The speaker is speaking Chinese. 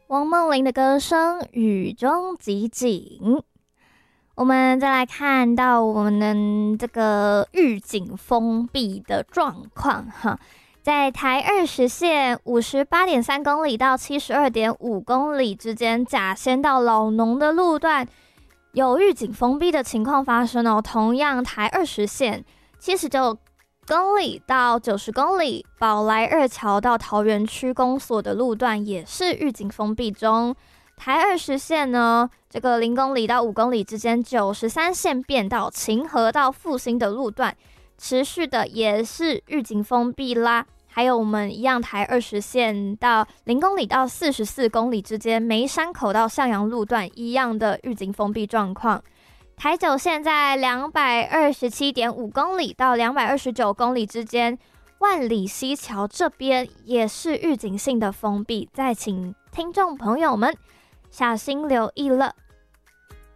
汪梦玲的歌声雨中即景。我们再来看到我们这个预警封闭的状况哈，在台20线58.3公里到72.5公里之间，甲仙到老农的路段有预警封闭的情况发生哦。同样台20线79公里到90公里，宝来二桥到桃园区公所的路段也是预警封闭中。台20线呢，这个0公里到5公里之间，93线变道秦河到复兴的路段，持续的也是预警封闭啦。还有我们一样台20线到0公里到44公里之间，梅山口到向阳路段一样的预警封闭状况。台9线在227.5公里到229公里之间，万里溪桥这边也是预警性的封闭，再请听众朋友们小心留意了。